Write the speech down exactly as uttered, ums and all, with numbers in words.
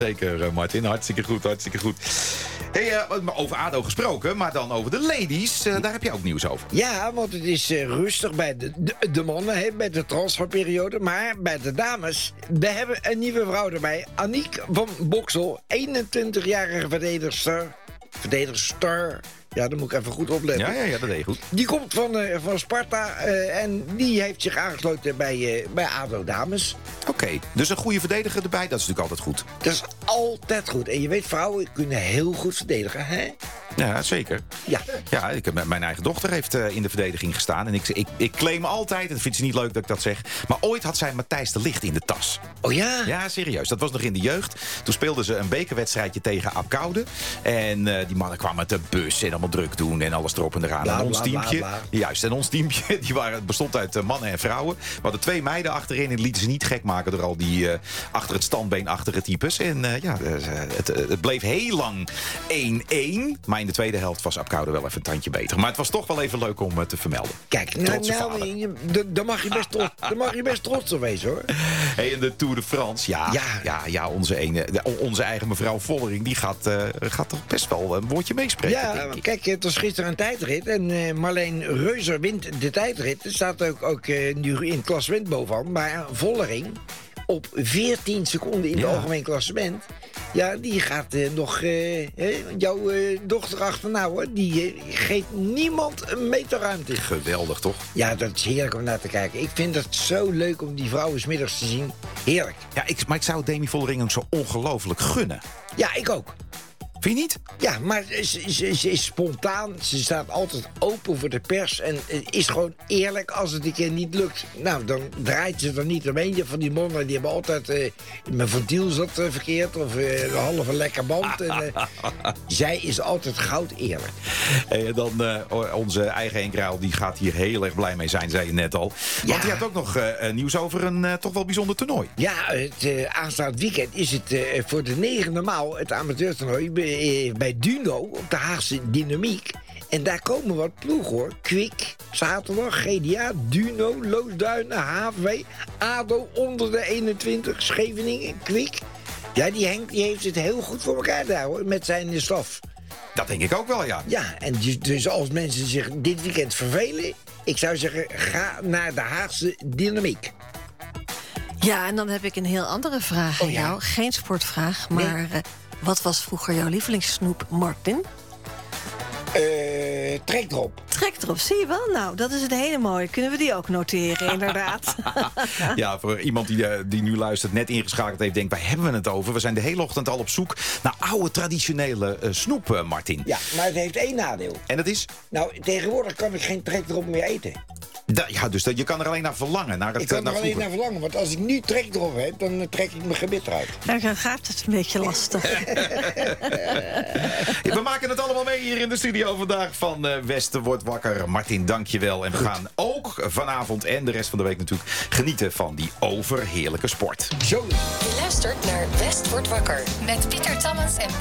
Zeker, uh, Martin. Hartstikke goed, hartstikke goed. Hey, uh, over A D O gesproken, maar dan over de ladies. Uh, daar heb je ook nieuws over. Ja, want het is uh, rustig bij de, de, de mannen, hè, bij de transferperiode. Maar bij de dames, we hebben een nieuwe vrouw erbij. Aniek van Boksel, eenentwintigjarige verdedigster. Verdedigster. Ja, daar moet ik even goed opletten. Ja, ja, ja, dat deed je goed. Die komt van, uh, van Sparta uh, en die heeft zich aangesloten bij, uh, bij A D O Dames. Oké, okay, dus een goede verdediger erbij, dat is natuurlijk altijd goed. Dat is altijd goed. En je weet, vrouwen kunnen heel goed verdedigen, hè? Ja, zeker. Ja. Ja, ik, mijn eigen dochter heeft uh, in de verdediging gestaan. En ik, ik, ik claim altijd, en dat vindt ze niet leuk dat ik dat zeg, maar ooit had zij Matthijs de Ligt in de tas. Oh ja? Ja, serieus. Dat was nog in de jeugd. Toen speelden ze een bekerwedstrijdje tegen Apkoude. En uh, die mannen kwamen met de bus en allemaal druk doen en alles erop en eraan. Bla, en ons bla, teampje, bla, bla. juist, en ons teampje, die waren, bestond uit uh, mannen en vrouwen. We hadden twee meiden achterin en die lieten ze niet gek maken door al die uh, achter het standbeenachtige types. En uh, ja, uh, het, uh, het bleef heel lang één-één. Maar in de tweede helft was Apkoude wel even een tandje beter. Maar het was toch wel even leuk om uh, te vermelden. Kijk, nou, nou daar mag je best trots, daar mag je best trots op wezen, hoor. Hey, en de Tour de France, ja, ja. ja, ja onze, ene, onze eigen mevrouw Vollering, die gaat, uh, gaat toch best wel een woordje meespreken. Ja, kijk, het was gisteren een tijdrit en uh, Marleen Reuser wint de tijdrit. Er staat ook, ook uh, nu in het klassement bovenaan, maar Vollering op veertien seconden in het ja. algemeen klassement. Ja, die gaat uh, nog uh, jouw uh, dochter achterna, hoor. Die uh, geeft niemand een meter ruimte. Geweldig, toch? Ja, dat is heerlijk om naar te kijken. Ik vind het zo leuk om die vrouwen 's middags te zien. Heerlijk. Ja, ik, maar ik zou Demi Vollering ook zo ongelooflijk gunnen. Ja, ik ook. Vind je niet? Ja, maar ze, ze, ze is spontaan. Ze staat altijd open voor de pers. En is gewoon eerlijk als het een keer niet lukt. Nou, dan draait ze er niet omheen. Van die mannen die hebben altijd... Uh, mijn ventiel zat uh, verkeerd. Of uh, een halve lekker band. En, uh, zij is altijd goud eerlijk. En dan uh, onze eigen Henk Ruil, die gaat hier heel erg blij mee zijn, zei je net al. Ja. Want die had ook nog uh, nieuws over een uh, toch wel bijzonder toernooi. Ja, het uh, aanstaand weekend is het uh, voor de negende maal het amateurtoernooi bij Duno op de Haagse Dynamiek. En daar komen wat ploegen, hoor. Kwik, Zaterdag, G D A, Duno, Loosduinen, H V W, A D O onder de eenentwintig, Scheveningen, Kwik. Ja, die Henk die heeft het heel goed voor elkaar daar, hoor, met zijn staf. Dat denk ik ook wel, ja. Ja, en dus, dus als mensen zich dit weekend vervelen, ik zou zeggen, ga naar de Haagse Dynamiek. Ja, en dan heb ik een heel andere vraag aan oh, ja. jou. Geen sportvraag, maar... Nee. Uh, wat was vroeger jouw lievelingssnoep, Martin? Uh, trekdrop. Trekdrop, zie je wel? Nou, dat is een hele mooie. Kunnen we die ook noteren, inderdaad. Ja, voor iemand die, uh, die nu luistert, net ingeschakeld heeft, denkt, waar hebben we het over? We zijn de hele ochtend al op zoek naar oude traditionele uh, snoep, uh, Martin. Ja, maar het heeft één nadeel. En dat is? Nou, tegenwoordig kan ik geen trekdrop meer eten. Da, ja, dus dat, je kan er alleen naar verlangen. Naar het, ik kan naar er alleen naar verlangen, want als ik nu trekdrop heb, dan trek ik mijn gebit eruit. Ja, dan gaat het een beetje lastig. We maken het allemaal mee hier in de studio vandaag van uh, Westen wordt wakker. Martin, dank je wel. En we Goed. gaan ook vanavond en de rest van de week natuurlijk genieten van die overheerlijke sport. Zo. Je luistert naar West wordt wakker met Pieter Tammens en